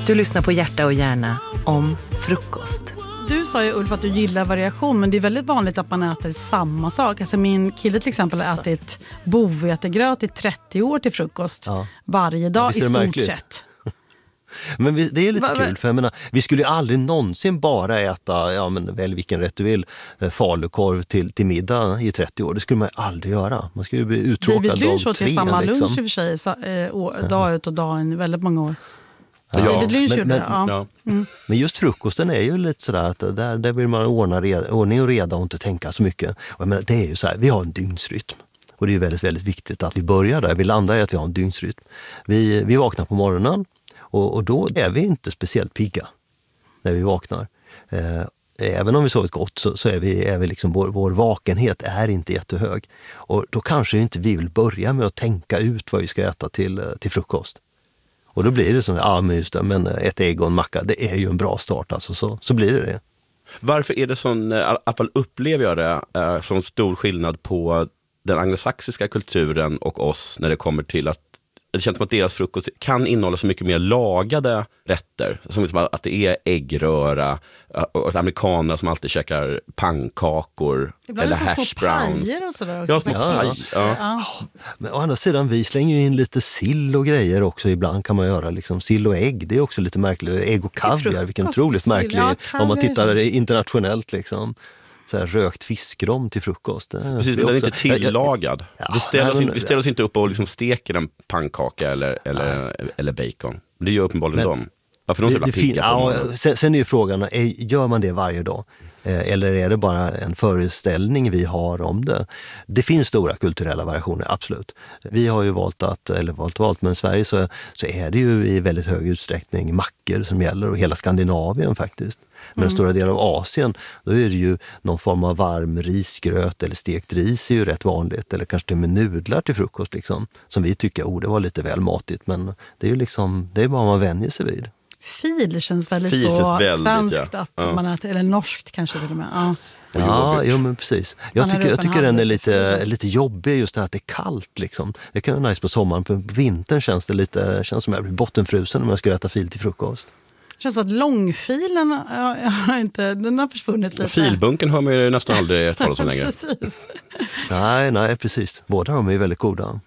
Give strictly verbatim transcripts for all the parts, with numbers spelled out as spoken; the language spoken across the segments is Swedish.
Du lyssnar på Hjärta och hjärna om frukost. Du sa ju, Ulf, att du gillar variation, men det är väldigt vanligt att man äter samma sak. Alltså min kille till exempel har ätit bovetegröt i trettio år till frukost ja. varje dag ja, i stort märkligt? sett. Men vi, det är lite va, kul, för jag menar, vi skulle ju aldrig någonsin bara äta, ja men väl vilken rätt du vill, falukorv till, till middag i trettio år. Det skulle man aldrig göra. Man skulle ju bli uttråkad av tre. David Lynch åt samma liksom. lunch i och för sig, så, eh, å, dag ut och dag in väldigt många år. Ja, David Lynch men, men, ja. Ja. Mm. men just frukosten är ju lite sådär att där, där vill man ordna reda, ordning och reda och inte tänka så mycket. Och jag menar, det är ju så här, vi har en dygnsrytm. Och det är ju väldigt, väldigt viktigt att vi börjar där. Vi landar i att vi har en dygnsrytm. Vi, vi vaknar på morgonen. Och, och då är vi inte speciellt pigga när vi vaknar. Eh, även om vi sovit gott så, så är vi, är vi liksom, vår, vår vakenhet är inte jättehög. Och då kanske inte vi vill börja med att tänka ut vad vi ska äta till, till frukost. Och då blir det som, ja men just det, men ett ägg och en macka, det är ju en bra start alltså, så, så blir det det. Varför är det sån, i alla fall upplever jag det, äh, sån stor skillnad på den anglosaxiska kulturen och oss när det kommer till att det känns som att deras frukost kan innehålla så mycket mer lagade rätter. Som att det är äggröra och att amerikaner som alltid käkar pannkakor ibland eller hash browns. Och sådär också. Ja, ja, ja. Ja. Men å andra sidan, vi slänger ju in lite sill och grejer också. Ibland kan man göra liksom sill och ägg. Det är också lite märkligt. Ägg och kaviar, vilken otroligt märklig ja, om man tittar internationellt liksom. Så här rökt fiskrom till frukost. Precis, den är inte tillagad. Ja, vi, ställer oss in, vi ställer oss inte upp och liksom steker en pannkaka eller, eller, eller bacon. Det gör uppenbarligen men, de. Varför de det, det fin- ja, sen, sen är ju frågan, är, gör man det varje dag? Eh, eller är det bara en föreställning vi har om det? Det finns stora kulturella variationer, absolut. Vi har ju valt att, eller valt valt, men i Sverige så, så är det ju i väldigt hög utsträckning mackor som gäller och hela Skandinavien faktiskt. Men mm. stora delar av Asien, då är det ju någon form av varm risgröt eller stekt ris är ju rätt vanligt. Eller kanske till med nudlar till frukost liksom. Som vi tycker, oh det var lite väl matigt. Men det är ju liksom, det är bara man vänjer sig vid. Fil känns väldigt Fil så känns väldigt, svenskt ja. att ja. man äter, eller norskt kanske till och med. Ja, ja jo, men precis. Jag tycker, jag tycker den är lite, lite jobbig just det här att det är kallt liksom. Det kan vara nice på sommaren, på vintern känns det lite, känns som jag blir bottenfrusen om jag ska äta fil till frukost. Det känns att långfilen jag har inte, den har försvunnit lite. Filbunken har man ju nästan aldrig talat om längre. Precis. Nej, nej, precis. Båda de är ju väldigt goda.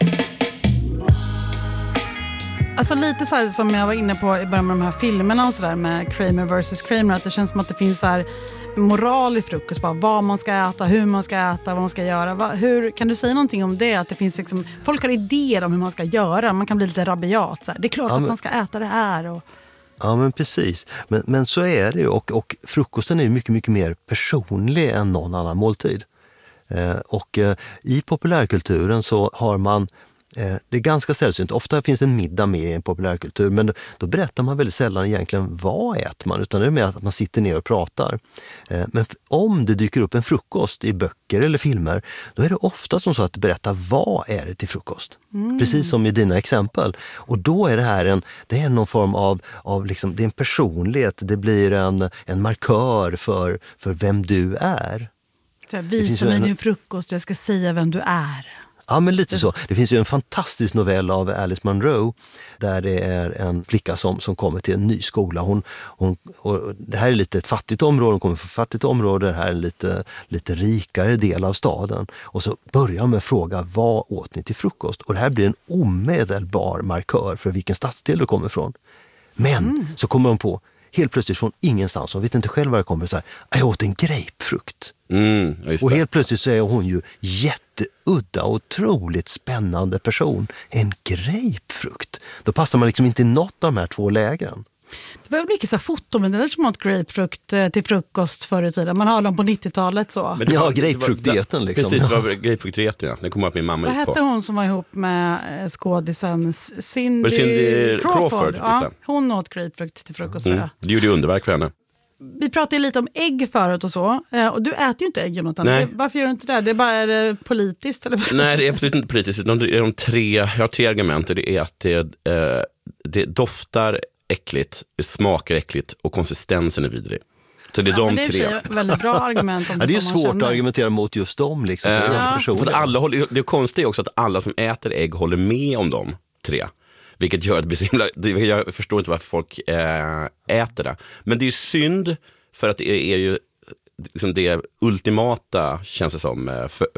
Alltså lite så här som jag var inne på i början med de här filmerna och sådär med Kramer versus Kramer, att det känns som att det finns så här moral i frukost, bara vad man ska äta, hur man ska äta, vad man ska göra. Va, hur, kan du säga någonting om det? Att det finns liksom, folk har idéer om hur man ska göra, man kan bli lite rabiat. Så här. Det är klart ja, men, att man ska äta det här. Och... Ja men precis, men, men så är det ju och, och frukosten är ju mycket, mycket mer personlig än någon annan måltid. Eh, och eh, i populärkulturen så har man det är ganska sällsynt. Ofta finns en middag med i en populärkultur, men då berättar man väldigt sällan egentligen vad äter man, utan det är mer att man sitter ner och pratar. Men om det dyker upp en frukost i böcker eller filmer, då är det ofta som så att berätta vad är det till frukost. Mm. Precis som i dina exempel. Och då är det här en, det är någon form av, av liksom, det är en personlighet, det blir en, en markör för, för vem du är. Så visa mig en... din frukost, jag ska säga vem du är. Ja, men lite så. Det finns ju en fantastisk novell av Alice Munro där det är en flicka som, som kommer till en ny skola. Hon, hon, och det här är lite ett fattigt område, hon kommer från ett fattigt område, det här är en lite, lite rikare del av staden. Och så börjar hon med att fråga, vad åt ni till frukost? Och det här blir en omedelbar markör för vilken stadsdel du kommer ifrån. Men mm. så kommer hon på, helt plötsligt från ingenstans, hon vet inte själv vad det kommer, så här, jag åt en grapefrukt. Mm, och helt plötsligt så är hon ju jätteudda och otroligt spännande person. En grapefrukt. Då passar man liksom inte i något av de här två lägren. Det var mycket så här fotomeddelanden som åt grapefrukt till frukost förr i tiden. Man har dem på nittiotalet så. Men ja, grapefruktdieten liksom. Precis, det var grapefruktdieten, ja. Det kommer att min mamma Vad gick på. hette hon som var ihop med skådisen Cindy, Cindy Crawford? Crawford. Ja, hon åt grapefrukt till frukost mm. tror jag. Det gjorde ju underverk för henne. Vi pratade lite om ägg förut och så. Och du äter ju inte ägg, Jonathan. Nej. Varför gör du inte det? Det är bara är det politiskt? Eller? Nej, det är absolut inte politiskt. De, de tre, jag har tre argument. Det är att det, eh, det doftar äckligt, det smakar äckligt och konsistensen är vidrig. Så det är ja, de det är tre. Ett väldigt bra argument. Om det, ja, det är svårt att argumentera mot just dem. Liksom, äh, för för alla håller, det konstiga är också att alla som äter ägg håller med om dem tre. Vilket gör att det blir så himla, jag förstår inte varför folk äh, äter det. Men det är ju synd för att det är, är ju liksom det ultimata, känns det som, fö,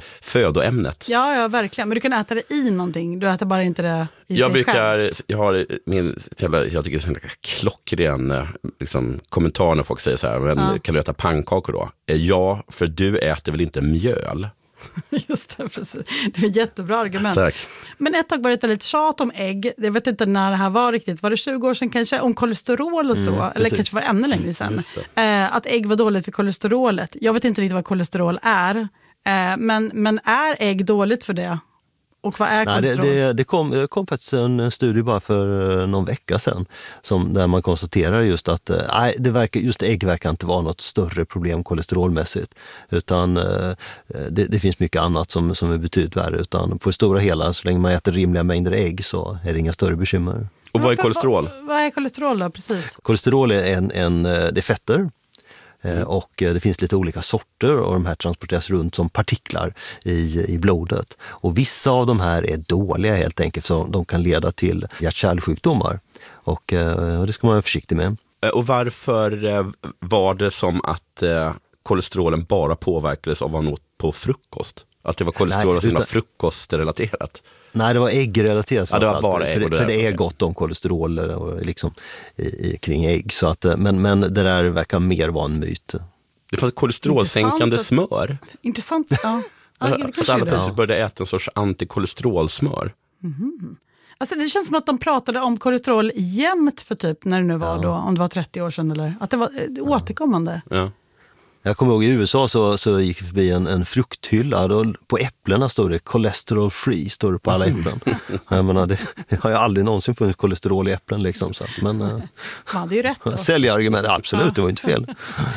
födoämnet. Ja, ja, verkligen. Men du kan äta det i någonting. Du äter bara inte det i jag sig brukar, själv. Jag har min, jag tycker det är en klockren liksom, kommentar när folk säger så här, men ja. Kan du äta pannkakor då? Ja, för du äter väl inte mjöl? Just det, precis. Det är ett jättebra argument. Tack. Men ett tag var det lite tjat om ägg. Jag vet inte när det här var riktigt. Var det tjugo år sedan kanske? Om kolesterol och så. Mm, eller kanske var det ännu längre sedan. Eh, att ägg var dåligt för kolesterolet. Jag vet inte riktigt vad kolesterol är. Eh, men, men är ägg dåligt för det? Och vad är Nej, kolesterol? Det, det, det kom, kom faktiskt en studie bara för någon vecka sedan som, där man konstaterar just att nej, det verkar, just ägg verkar inte vara något större problem kolesterolmässigt. Utan det, det finns mycket annat som, som är betydligt värre. Utan på det stora hela, så länge man äter rimliga mängder ägg så är det inga större bekymmer. Och vad är kolesterol? Vad, vad är kolesterol då, precis? Kolesterol är, en, en, det är fetter. Mm. Och det finns lite olika sorter och de här transporteras runt som partiklar i, i blodet. Och vissa av de här är dåliga helt enkelt, så de kan leda till hjärt-kärlsjukdomar. Och, och det ska man vara försiktig med. Och varför var det som att kolesterolen bara påverkades av vad man åt på frukost? Att det var kolesterol Nej, som utan... var frukostrelaterat? Nej, det var äggrelaterat. Ja, det var bara ägg. För, det, för det är gott om kolesterol och liksom, i, i, kring ägg. Så att, men, men det där verkar mer vara en myt. Det fanns kolesterolsänkande smör. Intressant, ja. ja att alla plötsligt började äta en sorts antikolesterolsmör. Mm. Alltså det känns som att de pratade om kolesterol jämt för typ, när det nu var ja. då, om det var trettio år sedan eller. Att det var återkommande. Ja. Jag kommer ihåg i U S A så, så gick vi förbi en, en frukthylla. Då, på äpplena stod det cholesterol free, står det på alla äpplen. Jag menar, det, det har ju aldrig någonsin funnits kolesterol i äpplen. Liksom, så att, men, Man hade ju rätt då. Säljargument, absolut, det var inte fel.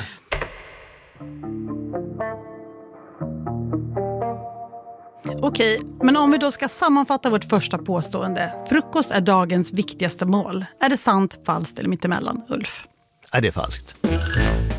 Okej, men om vi då ska sammanfatta vårt första påstående. Frukost är dagens viktigaste mål. Är det sant, falskt eller mittemellan, Ulf? Är det falskt?